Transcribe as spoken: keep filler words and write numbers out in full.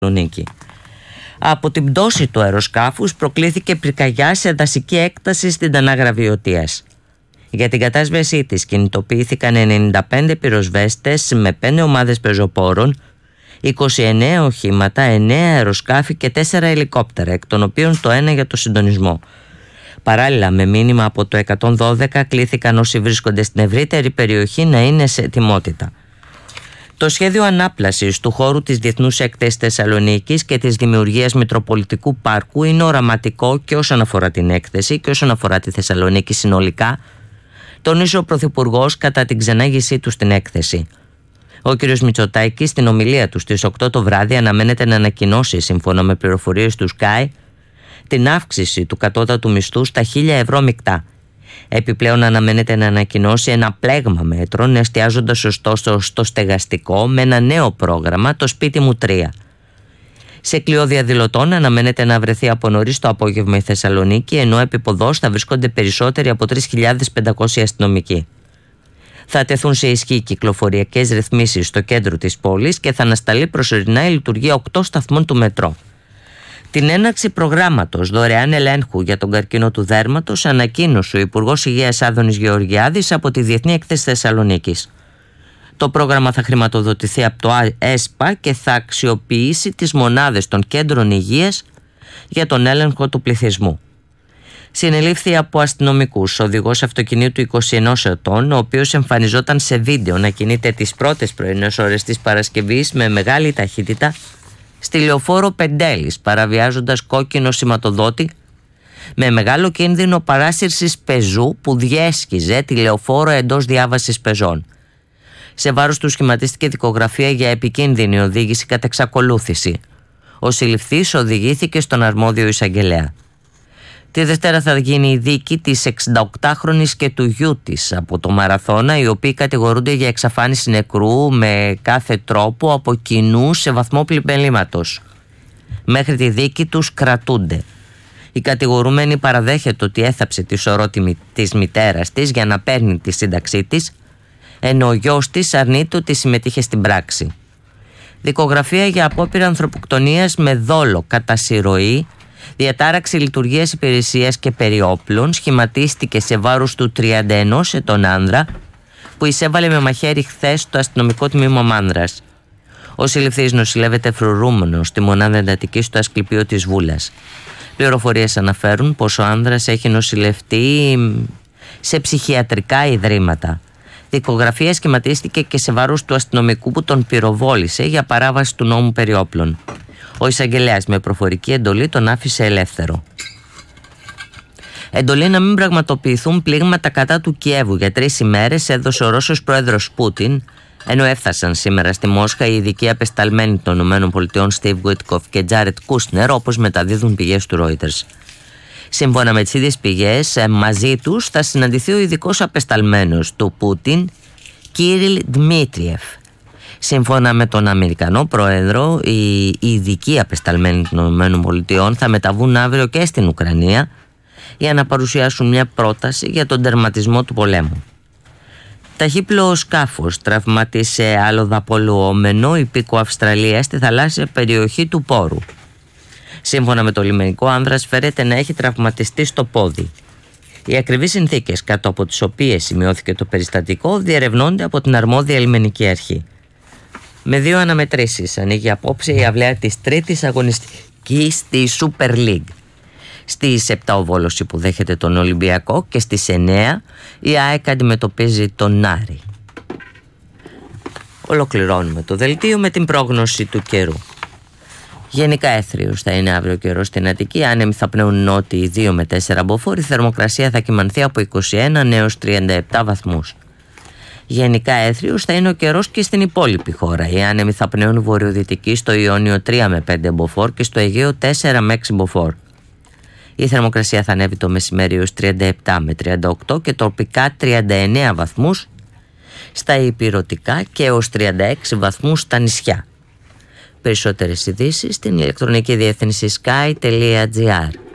Θεσσαλονίκη. Από την πτώση του αεροσκάφους προκλήθηκε πυρκαγιά σε δασική έκταση στην Τανάγρα Βιωτίας. Για την κατάσβεσή της κινητοποιήθηκαν ενενήντα πέντε πυροσβέστες με πέντε ομάδες πεζοπόρων, είκοσι εννέα οχήματα, εννέα αεροσκάφη και τέσσερα ελικόπτερα, εκ των οποίων το ένα για το συντονισμό. Παράλληλα, με μήνυμα από το εκατόν δώδεκα κλήθηκαν όσοι βρίσκονται στην ευρύτερη περιοχή να είναι σε ετοιμότητα. Το σχέδιο ανάπλασης του χώρου της Διεθνούς Έκθεσης Θεσσαλονίκης και της δημιουργίας Μητροπολιτικού Πάρκου είναι οραματικό και όσον αφορά την έκθεση και όσον αφορά τη Θεσσαλονίκη συνολικά, τονίζει ο Πρωθυπουργός κατά την ξενάγησή του στην έκθεση. Ο κ. Μητσοτάκης στην ομιλία του στις οκτώ το βράδυ αναμένεται να ανακοινώσει, σύμφωνα με πληροφορίες του Sky, την αύξηση του κατώτατου μισθού στα χίλια ευρώ μεικτά. Επιπλέον αναμένεται να ανακοινώσει ένα πλέγμα μέτρων, εστιάζοντας ωστόσο στο στεγαστικό με ένα νέο πρόγραμμα, το Σπίτι μου τρία. Σε κλειό διαδηλωτών αναμένεται να βρεθεί από νωρίς το απόγευμα η Θεσσαλονίκη, ενώ επίποδος θα βρίσκονται περισσότεροι από τρεις χιλιάδες πεντακόσιοι αστυνομικοί. Θα τεθούν σε ισχύ κυκλοφοριακές ρυθμίσεις στο κέντρο της πόλης και θα ανασταλεί προσωρινά η λειτουργία οκτώ σταθμών του μετρό. Την έναρξη προγράμματος δωρεάν ελέγχου για τον καρκίνο του δέρματος ανακοίνωσε ο Υπουργός Υγείας Άδωνης Γεωργιάδης από τη Διεθνή Έκθεση Θεσσαλονίκης. Το πρόγραμμα θα χρηματοδοτηθεί από το ΕΣΠΑ και θα αξιοποιήσει τις μονάδες των κέντρων υγείας για τον έλεγχο του πληθυσμού. Συνελήφθη από αστυνομικούς οδηγός αυτοκινήτου είκοσι ενός ετών, ο οποίος εμφανιζόταν σε βίντεο να κινείται τις πρώτες πρωινές ώρες της Παρασκευής με μεγάλη ταχύτητα στη λεωφόρο Πεντέλης, παραβιάζοντας κόκκινο σηματοδότη με μεγάλο κίνδυνο παράσυρσης πεζού που διέσχιζε τη λεωφόρο εντός διάβασης πεζών. Σε βάρος του σχηματίστηκε δικογραφία για επικίνδυνη οδήγηση κατά εξακολούθηση. Ο συλληφθής οδηγήθηκε στον αρμόδιο εισαγγελέα. Τη Δευτέρα θα γίνει η δίκη της εξηνταοκτάχρονης και του γιού της από το Μαραθώνα, οι οποίοι κατηγορούνται για εξαφάνιση νεκρού με κάθε τρόπο από κοινού σε βαθμό πλημελήματος. Μέχρι τη δίκη τους κρατούνται. Η κατηγορούμενη παραδέχεται ότι έθαψε τη σωρό της μητέρας της για να παίρνει τη σύνταξή της, ενώ ο γιος της αρνείται ότι συμμετείχε στην πράξη. Δικογραφία για απόπειρα ανθρωποκτονίας με δόλο κατά συρροή, διατάραξη λειτουργίας υπηρεσίας και περιόπλων σχηματίστηκε σε βάρος του τριάντα ενός ετών άνδρα που εισέβαλε με μαχαίρι χθες στο αστυνομικό τμήμα Μάνδρας. Ο συλληφθής νοσηλεύεται φρουρούμενος στη μονάδα εντατικής στο Ασκληπείο της Βούλας. Πληροφορίες αναφέρουν πως ο άνδρας έχει νοσηλευτεί σε ψυχιατρικά ιδρύματα. Δικογραφία σχηματίστηκε και σε βάρος του αστυνομικού που τον πυροβόλησε για παράβαση του νόμου περιόπλων. Ο εισαγγελέας με προφορική εντολή τον άφησε ελεύθερο. Εντολή να μην πραγματοποιηθούν πλήγματα κατά του Κιέβου για τρεις ημέρες έδωσε ο Ρώσος πρόεδρος Πούτιν, ενώ έφτασαν σήμερα στη Μόσχα οι ειδικοί απεσταλμένοι των ΗΠΑ Στίβ Γουίτκοφ και Τζάρετ Κούσνερ, όπως μεταδίδουν πηγές του Reuters. Σύμφωνα με τις ίδιες πηγές, μαζί τους θα συναντηθεί ο ειδικός απεσταλμένος του Πούτιν, Κύριλ Δημήτριεφ. Σύμφωνα με τον Αμερικανό πρόεδρο, οι ειδικοί απεσταλμένοι των ΗΠΑ θα μεταβούν αύριο και στην Ουκρανία για να παρουσιάσουν μια πρόταση για τον τερματισμό του πολέμου. Ταχύπλοο σκάφος τραυματίσε άλλο δαπολουόμενο υπήκο Αυστραλίας στη θαλάσσια περιοχή του Πόρου. Σύμφωνα με το λιμενικό, άνδρας φέρεται να έχει τραυματιστεί στο πόδι. Οι ακριβείς συνθήκες κάτω από τις οποίες σημειώθηκε το περιστατικό διερευνώνται από την αρμόδια λιμενική αρχή. Με δύο αναμετρήσεις ανοίγει απόψε η αυλαία της τρίτης αγωνιστικής στη Super League. Στις επτά ο Βόλος υποδέχεται τον Ολυμπιακό και στις εννέα η ΑΕΚ αντιμετωπίζει τον Άρη. Ολοκληρώνουμε το δελτίο με την πρόγνωση του καιρού. Γενικά έθριος θα είναι αύριο καιρό στην Αττική, άνεμοι θα πνέουν νότιοι δύο με τέσσερα μποφόρ, η θερμοκρασία θα κυμανθεί από είκοσι ένα έως τριάντα επτά βαθμούς. Γενικά έθριος θα είναι ο καιρός και στην υπόλοιπη χώρα. Οι άνεμοι θα πνέουν βορειοδυτικοί στο Ιόνιο τρία με πέντε μποφόρ και στο Αιγαίο τέσσερα με έξι μποφόρ. Η θερμοκρασία θα ανέβει το μεσημέρι έως τριάντα επτά με τριάντα οκτώ και τοπικά τριάντα εννέα βαθμούς στα ηπειρωτικά και έως τριάντα έξι βαθμούς στα νησιά. Περισσότερες ειδήσεις στην ηλεκτρονική διεύθυνση sky τελεία gr.